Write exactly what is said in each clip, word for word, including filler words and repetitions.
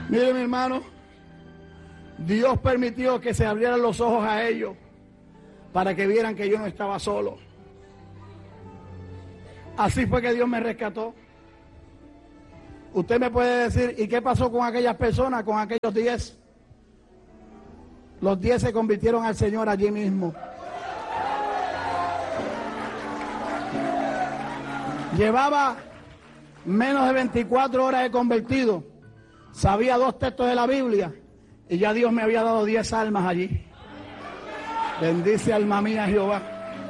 Mire, mi hermano, Dios permitió que se abrieran los ojos a ellos para que vieran que yo no estaba solo. Así fue que Dios me rescató. Usted me puede decir, ¿y qué pasó con aquellas personas, con aquellos diez? Los diez se convirtieron al Señor allí mismo. Llevaba menos de veinticuatro horas de convertido. Sabía dos textos de la Biblia y ya Dios me había dado diez almas allí. Bendice alma mía Jehová.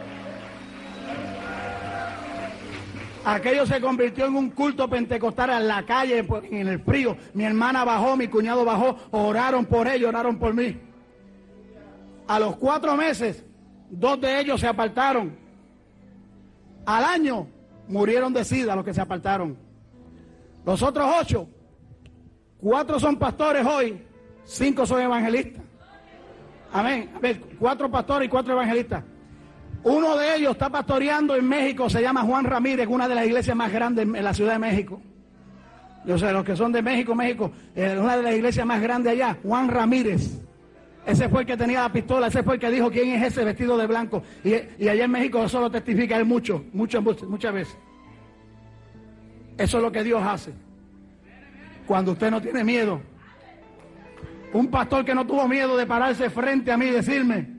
Aquello se convirtió en un culto pentecostal en la calle, en el frío. Mi hermana bajó, mi cuñado bajó, oraron por ellos, oraron por mí. A los cuatro meses, dos de ellos se apartaron. Al año, murieron de sida los que se apartaron. Los otros ocho, cuatro son pastores hoy, cinco son evangelistas. Amén. A ver, cuatro pastores y cuatro evangelistas. Uno de ellos está pastoreando en México, se llama Juan Ramírez, una de las iglesias más grandes en la Ciudad de México. Yo sé, los que son de México, México, eh, una de las iglesias más grandes allá, Juan Ramírez. Ese fue el que tenía la pistola, ese fue el que dijo quién es ese vestido de blanco. Y, y allá en México eso lo testifica él mucho, mucho, mucho, muchas veces. Eso es lo que Dios hace. Cuando usted no tiene miedo. Un pastor que no tuvo miedo de pararse frente a mí y decirme,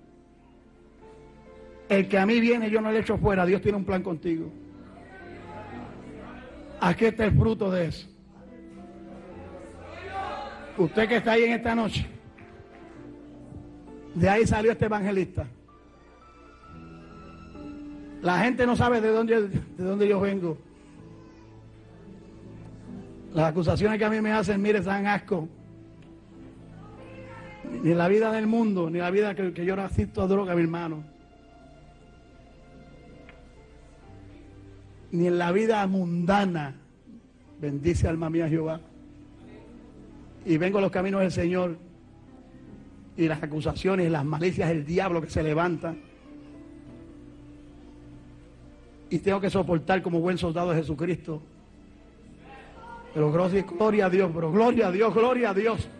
el que a mí viene yo no le echo fuera, Dios tiene un plan contigo. Aquí está el fruto de eso. Usted que está ahí en esta noche, de ahí salió este evangelista. La gente no sabe de dónde, de dónde yo vengo. Las acusaciones que a mí me hacen, mire, dan asco. Ni la vida del mundo, ni la vida que, que yo no asisto a droga, mi hermano. Ni en la vida mundana. Bendice alma mía Jehová. Y vengo a los caminos del Señor. Y las acusaciones y las malicias del diablo que se levantan. Y tengo que soportar como buen soldado de Jesucristo. Pero gloria a Dios, pero gloria a Dios, gloria a Dios.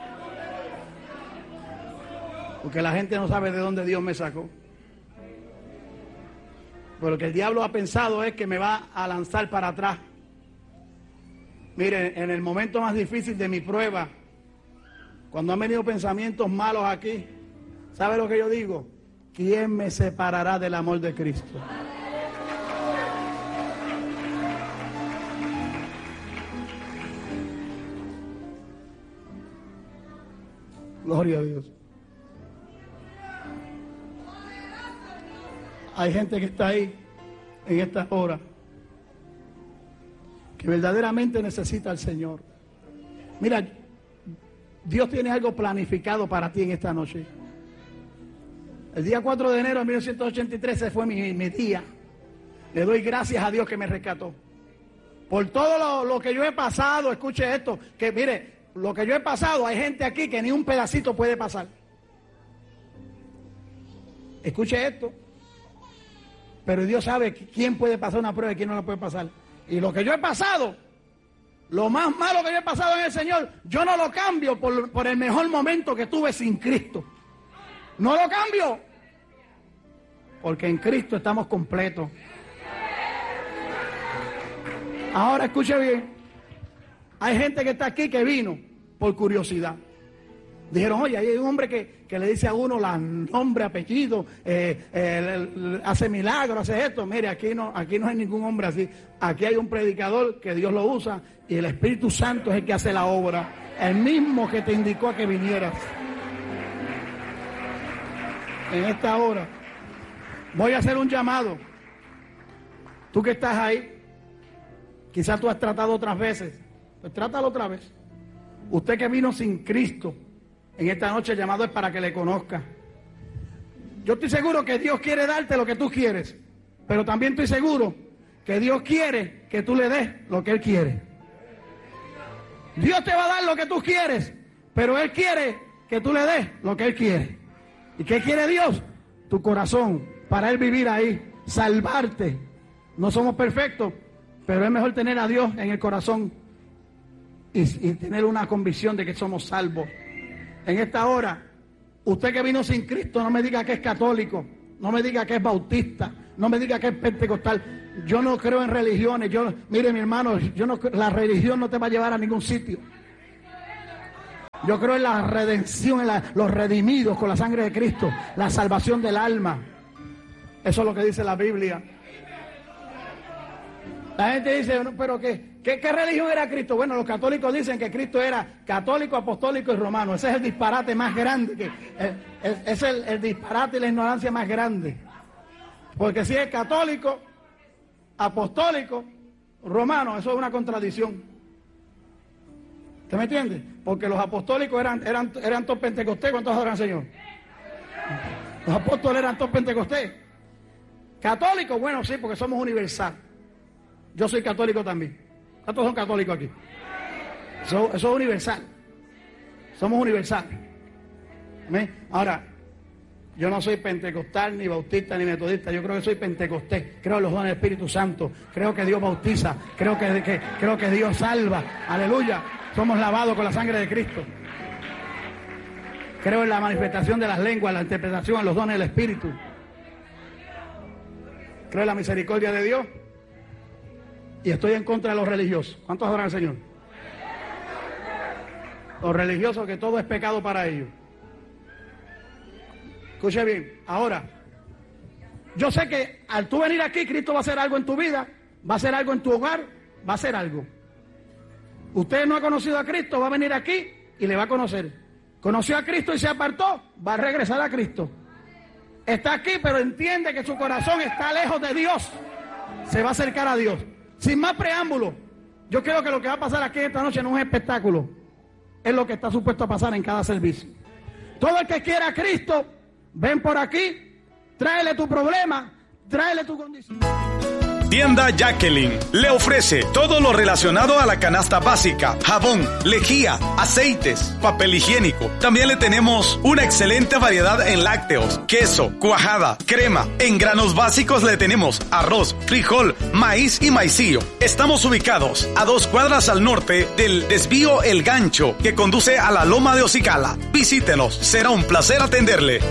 Porque la gente no sabe de dónde Dios me sacó. Pero lo que el diablo ha pensado es que me va a lanzar para atrás. Miren, en el momento más difícil de mi prueba, cuando han venido pensamientos malos aquí, ¿sabe lo que yo digo? ¿Quién me separará del amor de Cristo? Gloria a Dios. Hay gente que está ahí en esta hora que verdaderamente necesita al Señor. Mira, Dios tiene algo planificado para ti en esta noche. El día cuatro de enero de mil novecientos ochenta y tres ese fue mi, mi día. Le doy gracias a Dios que me rescató. Por todo lo, lo que yo he pasado, escuche esto, que mire, lo que yo he pasado, hay gente aquí que ni un pedacito puede pasar. Escuche esto. Pero Dios sabe quién puede pasar una prueba y quién no la puede pasar. Y lo que yo he pasado, lo más malo que yo he pasado en el Señor, yo no lo cambio por, por el mejor momento que tuve sin Cristo. No lo cambio. Porque en Cristo estamos completos. Ahora escuche bien. Hay gente que está aquí que vino por curiosidad. Dijeron, oye, hay un hombre que, que le dice a uno la nombre, apellido, eh, eh, hace milagros, hace esto. Mire, aquí no, aquí no hay ningún hombre así. Aquí hay un predicador que Dios lo usa y el Espíritu Santo es el que hace la obra. El mismo que te indicó a que vinieras. En esta hora voy a hacer un llamado. Tú que estás ahí, quizás tú has tratado otras veces, pues trátalo otra vez. Usted que vino sin Cristo, en esta noche el llamado es para que le conozca. Yo estoy seguro que Dios quiere darte lo que tú quieres, pero también estoy seguro que Dios quiere que tú le des lo que Él quiere. Dios te va a dar lo que tú quieres, pero Él quiere que tú le des lo que Él quiere. ¿Y qué quiere Dios? Tu corazón, para Él vivir ahí, salvarte. No somos perfectos, pero es mejor tener a Dios en el corazón y, y tener una convicción de que somos salvos. En esta hora, usted que vino sin Cristo, no me diga que es católico, no me diga que es bautista, no me diga que es pentecostal. Yo no creo en religiones. Yo, mire, mi hermano, yo no, la religión no te va a llevar a ningún sitio. Yo creo en la redención, en la, los redimidos con la sangre de Cristo, la salvación del alma. Eso es lo que dice la Biblia. La gente dice, pero ¿qué, qué, qué religión era Cristo? Bueno, los católicos dicen que Cristo era católico, apostólico y romano. Ese es el disparate más grande. Que, es, es, es el, el disparate y la ignorancia más grande. Porque si es católico, apostólico, romano, eso es una contradicción. ¿Usted me entiende? Porque los apostólicos eran, eran, eran todos pentecostés. ¿Cuántos adoran al Señor? Los apóstoles eran todos pentecostés. Católicos, bueno, sí, porque somos universal. Yo soy católico también. ¿Cuántos son católicos aquí? Eso, eso es universal. Somos universal. ¿Ven? Ahora, yo no soy pentecostal, ni bautista, ni metodista. Yo creo que soy pentecostés. Creo en los dones del Espíritu Santo. Creo que Dios bautiza. Creo que, que, creo que Dios salva. Aleluya. Somos lavados con la sangre de Cristo. Creo en la manifestación de las lenguas, la interpretación, en los dones del Espíritu. Creo en la misericordia de Dios. Y estoy en contra de los religiosos. ¿Cuántos adoran al Señor? Los religiosos, que todo es pecado para ellos. Escuche bien. Ahora, yo sé que al tú venir aquí, Cristo va a hacer algo en tu vida, va a hacer algo en tu hogar, va a hacer algo. Usted no ha conocido a Cristo, va a venir aquí y le va a conocer. Conoció a Cristo y se apartó, va a regresar a Cristo. Está aquí, pero entiende que su corazón está lejos de Dios. Se va a acercar a Dios. Sin más preámbulo, yo creo que lo que va a pasar aquí esta noche no es un espectáculo. Es lo que está supuesto a pasar en cada servicio. Todo el que quiera a Cristo, ven por aquí, tráele tu problema, tráele tu condición. Tienda Jacqueline le ofrece todo lo relacionado a la canasta básica: jabón, lejía, aceites, papel higiénico. También le tenemos una excelente variedad en lácteos, queso, cuajada, crema. En granos básicos le tenemos arroz, frijol, maíz y maicillo. Estamos ubicados a dos cuadras al norte del desvío El Gancho, que conduce a la Loma de Ocicala. Visítenos, será un placer atenderle.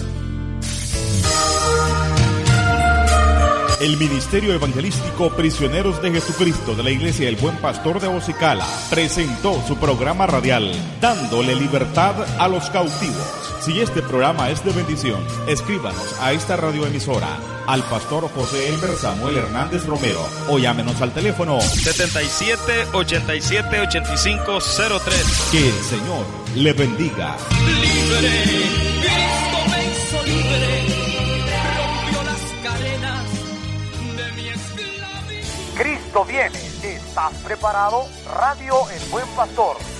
El Ministerio Evangelístico Prisioneros de Jesucristo de la Iglesia El Buen Pastor de Ocicala presentó su programa radial, Dándole Libertad a los Cautivos. Si este programa es de bendición, escríbanos a esta radioemisora, al pastor José Elmer Samuel Hernández Romero, o llámenos al teléfono setenta y siete, ochenta y siete, ochenta y cinco cero tres. Que el Señor le bendiga. Libre, Cristo me hizo libre. Cristo viene. ¿Estás preparado? Radio El Buen Pastor.